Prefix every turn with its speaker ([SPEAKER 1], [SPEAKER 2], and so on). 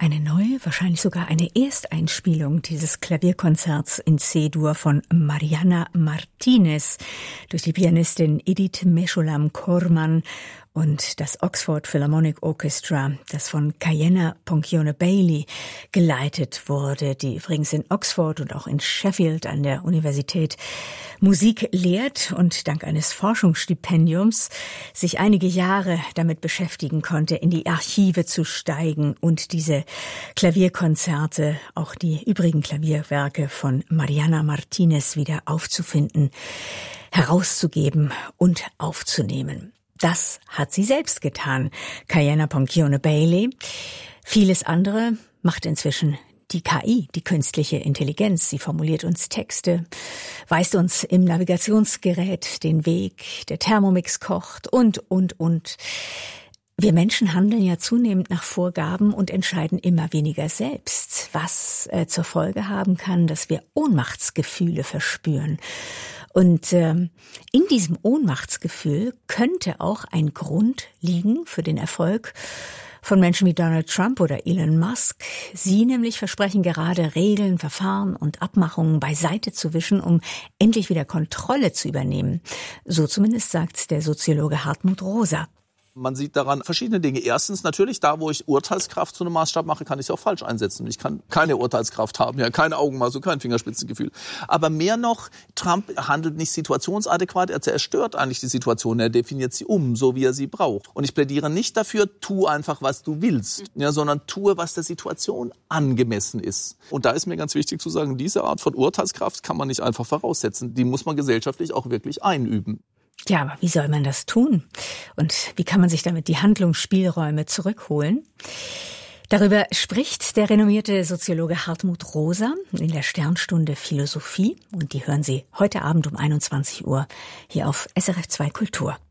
[SPEAKER 1] Eine neue, wahrscheinlich sogar eine Ersteinspielung dieses Klavierkonzerts in C-Dur von Mariana Martinez durch die Pianistin Edith Meshulam-Corman und das Oxford Philharmonic Orchestra, das von Kayenna Poncione-Bailey geleitet wurde, die übrigens in Oxford und auch in Sheffield an der Universität Musik lehrt und dank eines Forschungsstipendiums sich einige Jahre damit beschäftigen konnte, in die Archive zu steigen und diese Klavierkonzerte, auch die übrigen Klavierwerke von Mariana Martinez wieder aufzufinden, herauszugeben und aufzunehmen. Das hat sie selbst getan, Kayenna Poncione-Bailey. Vieles andere macht inzwischen die KI, die künstliche Intelligenz. Sie formuliert uns Texte, weist uns im Navigationsgerät den Weg, der Thermomix kocht und. Wir Menschen handeln ja zunehmend nach Vorgaben und entscheiden immer weniger selbst, was zur Folge haben kann, dass wir Ohnmachtsgefühle verspüren. Und in diesem Ohnmachtsgefühl könnte auch ein Grund liegen für den Erfolg von Menschen wie Donald Trump oder Elon Musk. Sie nämlich versprechen gerade, Regeln, Verfahren und Abmachungen beiseite zu wischen, um endlich wieder Kontrolle zu übernehmen. So zumindest sagt der Soziologe Hartmut Rosa.
[SPEAKER 2] Man sieht daran verschiedene Dinge. Erstens natürlich, da wo ich Urteilskraft zu einem Maßstab mache, kann ich sie auch falsch einsetzen. Ich kann keine Urteilskraft haben, ja, kein Augenmaß und kein Fingerspitzengefühl. Aber mehr noch, Trump handelt nicht situationsadäquat, er zerstört eigentlich die Situation, er definiert sie um, so wie er sie braucht. Und ich plädiere nicht dafür, tu einfach, was du willst, ja, sondern tue, was der Situation angemessen ist. Und da ist mir ganz wichtig zu sagen, diese Art von Urteilskraft kann man nicht einfach voraussetzen. Die muss man gesellschaftlich auch wirklich einüben.
[SPEAKER 1] Ja, aber wie soll man das tun? Und wie kann man sich damit die Handlungsspielräume zurückholen? Darüber spricht der renommierte Soziologe Hartmut Rosa in der Sternstunde Philosophie. Und die hören Sie heute Abend um 21 Uhr hier auf SRF 2 Kultur.